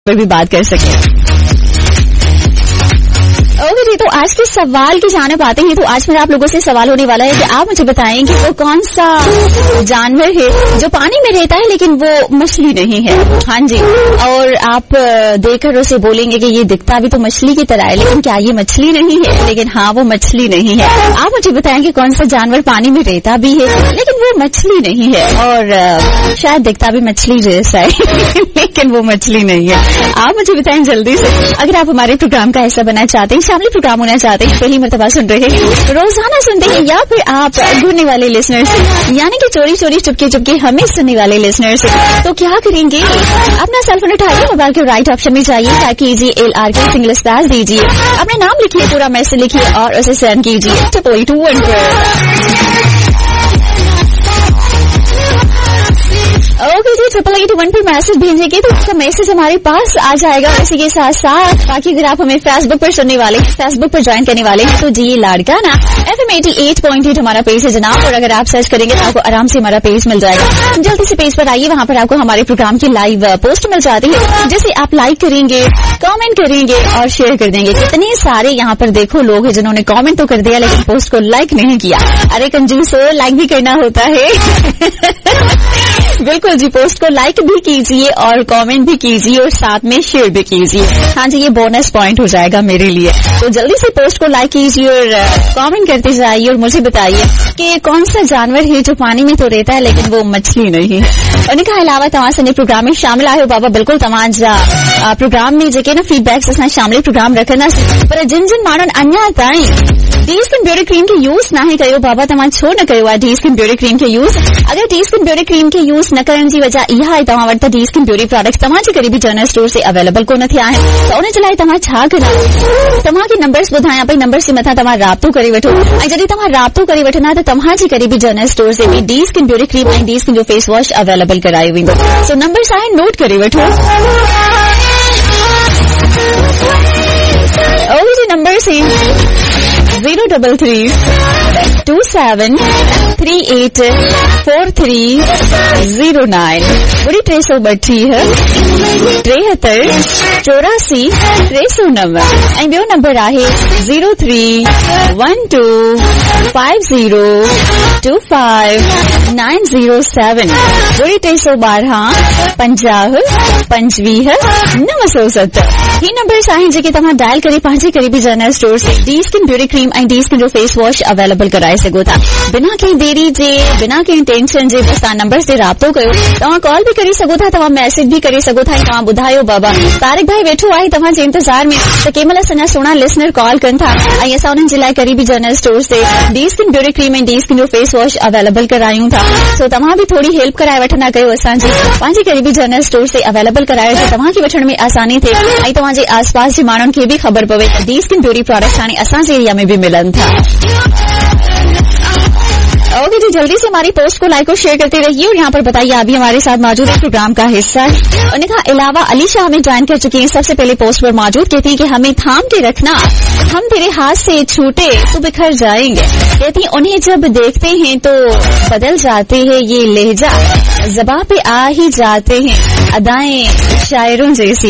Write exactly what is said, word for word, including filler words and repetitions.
पर भी बात कर सकें। ओके जी, तो आज के सवाल की जानिब आते हैं। तो आज मेरा आप लोगों से सवाल होने वाला है कि आप मुझे बताएं कि वो कौन सा जानवर है जो पानी में रहता है लेकिन वो मछली नहीं है। हाँ जी, और आप देखकर उसे बोलेंगे कि ये दिखता भी तो मछली की तरह है, लेकिन क्या ये मछली नहीं है? लेकिन हाँ, वो मछली नहीं है। आप मुझे बताएं कि कौन सा जानवर पानी में रहता भी है लेकिन वो मछली नहीं है, और शायद दिखता भी मछली जैसा है लेकिन वो मछली नहीं है। आप मुझे बताएं जल्दी से। अगर आप हमारे प्रोग्राम का हिस्सा बनना चाहते हैं, शामिल प्रोग्राम होना चाहते हैं, पहली मर्तबा सुन रहे हैं, रोजाना सुनते हैं, या फिर आप ढूंढने वाले लिसनर्स यानी कि चोरी चोरी चुपके चुपके हमें सुनने वाले लिसनर्स, तो क्या करेंगे? अपना सेल फोन उठाइए, मोबाइल के राइट ऑप्शन में जाइए, टाइप कीजिए एल आर के सिंगल स्पेस दीजिए, अपने नाम लिखिए, पूरा मैसेज लिखिए और उसे सेंड कीजिए ट्रिपल टू वन पर। ओके जी, ट्रिपल एट वन पर मैसेज भेजेंगे तो उसका मैसेज हमारे पास आ जाएगा। इसी के साथ साथ बाकी अगर आप हमें फेसबुक पर सुनने वाले, फेसबुक पर ज्वाइन करने वाले हैं, तो जी Larkana F M eighty eight point eight हमारा पेज है जनाब, और अगर आप सर्च करेंगे तो आपको आराम से हमारा पेज मिल जाएगा। जल्दी से पेज पर आइए, वहां पर आपको हमारे प्रोग्राम की लाइव पोस्ट मिल जाती है, जिसे आप लाइक करेंगे, कमेंट करेंगे और शेयर कर देंगे। कितने सारे यहाँ पर देखो लोग हैं जिन्होंने कमेंट तो कर दिया लेकिन पोस्ट को लाइक नहीं किया। अरे कंजूस हो, लाइक भी करना होता है बिल्कुल जी, पोस्ट को लाइक भी कीजिए और कमेंट भी कीजिए और साथ में शेयर भी कीजिए। हाँ जी, ये बोनस पॉइंट हो जाएगा मेरे लिए। तो जल्दी से पोस्ट को लाइक कीजिए और कमेंट करते जाइए और मुझे बताइए कि कौन सा जानवर है जो पानी में तो रहता है लेकिन वो मछली नहीं है। उन खां अलावा तव्हां सॼे प्रोग्राम में शामिल आहियो बाबा, बिल्कुल तव्हांजा प्रोग्राम में जेके न फीडबैक्स असां शामिल प्रोग्राम रखंदासीं, पर जिन जिन माण्हुनि अञा ताईं डी स्किन ब्यूटी क्रीम के यूज़ नाहे कयो बाबा, तव्हां छो न कयो आहे डी स्किन ब्यूटी क्रीम के यूज़? अगर डी स्किन ब्यूटी क्रीम के यूज़ न करण जी वजह इहा आहे तव्हां वटि त डी स्किन ब्यूटी प्रोडक्ट्स तव्हांजे क़रीबी जनरल स्टोर से अवेलेबल कोन थिया आहिनि, त उन जे लाइ तव्हां छा कंदा? तव्हांखे नंबर्स ॿुधायां पई, नंबर्स जे मथां तव्हां राब्तो करे वठो, ऐं जॾहिं तव्हां राब्तो करे वठंदा त तव्हांजे क़रीबी जनरल स्टोर से भी डी स्किन ब्यूटी क्रीम ऐं डी स्किन जो फेस वॉश अवेलेबल करायो वेंदो। सो नंबर्स आहिनि, नोट करे वठो। ओके जी, नंबर्स आहिनि zero double three to seven three eight four three zero nine बुरी टे सौ ॿटीह टेहतरि चौरासी टे सौ नव, ऐं ॿियो नंबर आहे zero three one two five zero two five nine zero seven बुरी टे सौ ॿारहं पंजाह पंजवीह नव सौ सत। ही नंबर्स आहिनि जेके तव्हां डायल करे पंहिंजे क़रीबी जनरल स्टोर से डी स्किन ब्यूटी क्रीम ऐं डी स्किन जो फेस वॉश अवेलेबल कराए सघो था, बिना कंहिं देरी जे, बिना कंहिं टेंशन जे। बस तव्हां नंबर से राब्तो कयो, तव्हां कॉल भी करे सघो था, तव्हां मैसेज भी करे सघो था। तव्हां ॿुधायो बाबा तारिक भाई वेठो आहे तव्हां जे इंतजार में, त कंहिं महिल असांजा सुहिणा लिसनर कॉल कनि था, ऐं असां उन्हनि जे लाइ क़रीबी जनरल स्टोर से डी स्किन ब्यूटी क्रीम ऐं डी स्किन जो फेस वॉश अवेलेबल करायूं था। सो तव्हां भी थोड़ी हेल्प कराए वठंदा कयो असांजी, पंहिंजे क़रीबी जनरल स्टोर से अवेलेबल करायो त तव्हांखे वठण में आसानी थिए, ऐं तव्हांजे आस पास जे माण्हुनि खे भी ख़बर पवे त डी स्किन ब्यूटी प्रोडक्ट्स हाणे असांजे एरिया में भी मिलनि था। ओके जी, जल्दी से हमारी पोस्ट को लाइक और शेयर करते रहिए और यहाँ पर बताइए अभी हमारे साथ मौजूद है प्रोग्राम का हिस्सा। उनके अलावा अलीशा हमें ज्वाइन कर चुकी हैं, सबसे पहले पोस्ट पर मौजूद, कहती है कि हमें थाम के रखना, हम तेरे हाथ से छूटे तो बिखर जाएंगे। कहती उन्हें जब देखते हैं तो बदल जाते हैं ये लहजा, ज़बां पे आ ही जाते हैं अदाएं शायरों जैसी।